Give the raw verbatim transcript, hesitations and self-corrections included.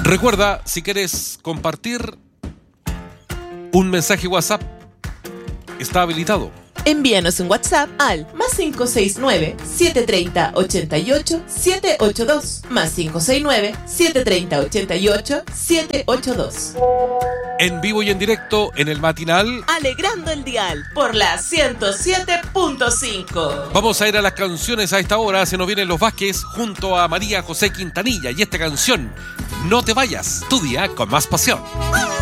Recuerda, si quieres compartir un mensaje WhatsApp, está habilitado. Envíanos un WhatsApp al más cinco seis nueve, siete tres cero, ocho ocho, siete ocho dos, más cinco seis nueve, siete tres cero, ocho ocho, siete ocho dos. En vivo y en directo en el matinal, Alegrando el dial por la ciento siete punto cinco. vamos a ir a las canciones a esta hora. Se nos vienen los Vázquez junto a María José Quintanilla y esta canción, No te vayas, tu día con más pasión.